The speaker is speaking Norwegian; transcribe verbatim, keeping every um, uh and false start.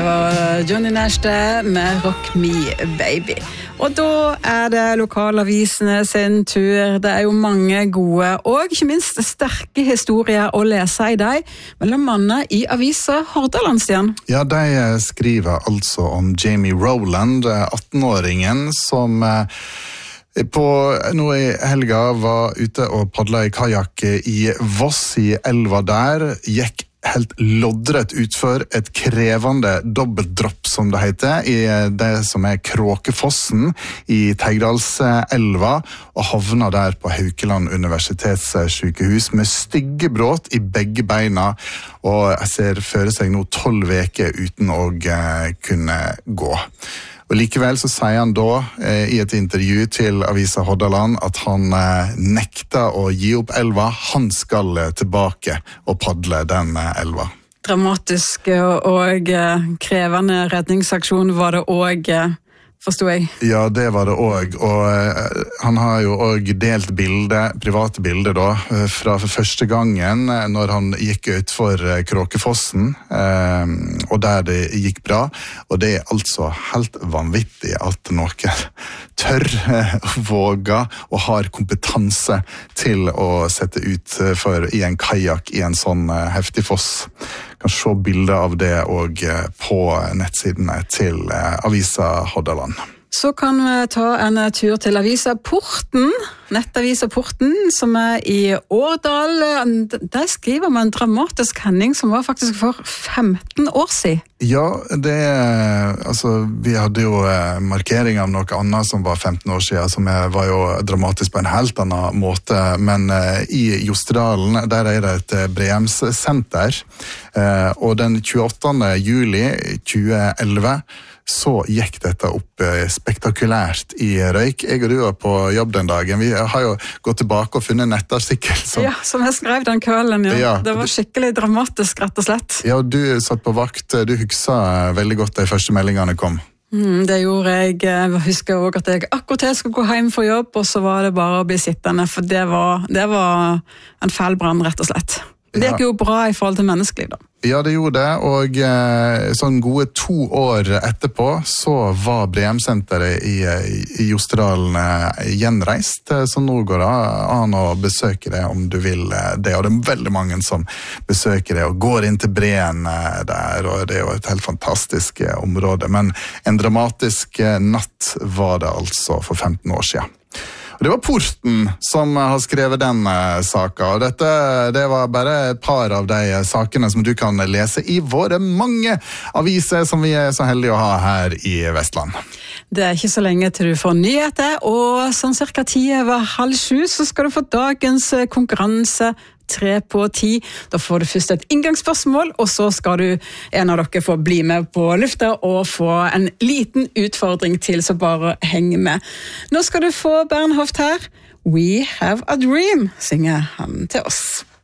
Det var Johnny Nash det med Rock Me Baby. Og da er det lokalavisene sin tur. Det er jo mange gode og ikke minst sterke historier å lese i dag. Mellom mannen i avisa Hordaland, Stian. Ja, de skriver altså om Jamie Rowland, atten-åringen som på nå i helga var ute og padla i kajak i Voss i elva der, gikk helt loddrett utfor et krevende dobbeltdropp, som det heter, i det som er Kråkefossen i Teigdalselva, og havna der på Haukeland universitetssykehus med stygge bråt i begge beina, og jeg ser føre seg nå tolv veker uten å kunne gå. Og likevel så sier han da eh, i et intervju til avisa Hordaland at han eh, nekter å gi opp elva. Han skal eh, tilbake og padle den eh, elva. Dramatisk og, og eh, krevende redningsaksjon var det også, eh, forstod jeg. Ja, det var det også. Og eh, han har jo også delt bilde, private bilder da, eh, fra første gangen eh, når han gikk ut for eh, Kråkefossen, eh, og der det gikk bra. Og det er altså helt vanvittig at noen tør, eh, våger og har kompetanse til å sette ut for i en kajak i en sånn eh, heftig foss. Kan se bilder av det og på nettsidene til avisa Hordaland. Så kan vi ta en tur til avisa Porten, nettavisa Porten, som er i Årdal. Der skriver man en dramatisk hending som var faktisk for femten år siden. Ja, det altså, vi hadde jo markering av noe annet som var femten år siden, som var jo dramatisk på en helt annen måte, men i Jostedalen, der er det et Brehjemssenter, og den tjueåttende juli tjueelleve så gikk dette opp spektakulært i røyk. Jeg og du var på jobb den dagen. Vi har jo gått tilbake og funnet en nettartikkel som... Ja, som jeg skrev den kvelden, ja. ja. Det var skikkelig dramatisk, rett og slett. Ja, du satt på vakt. Du husker veldig godt de første meldingene kom. Mm, det gjorde jeg. Jeg husker også at jeg akkurat skulle gå hjem for jobb, og så var det bare å bli sittende, for det var, det var en feilbrann, rett og slett. Det gikk jo bra i forhold til menneskeliv, da. Ja, det gjorde det, og eh, sånn gode to år etterpå så var Brehjemssenteret i, i Jostedalen eh, gjenreist, så nå går det an å besøke det om du vil det, og det er veldig mange som besøker det og går inn til Breen eh, der, og det er jo et helt fantastisk eh, område, men en dramatisk eh, natt var det altså for femten år siden. Det var Porten som har skrevet den uh, saken, og dette det var bare et par av de sakene som du kan lese i våre mange aviser som vi er så heldige å ha her i Vestland. Det er ikke så lenge til du får nyheter, og sånn cirka ti over halv sju så skal du få dagens konkurranse tre på ti. Da får du først et inngangsspørsmål, og så skal du en av dere få bli med på lufta og få en liten utfordring til, så bare heng med. Nå skal du få Bernhoft her. We have a dream, synger han til oss.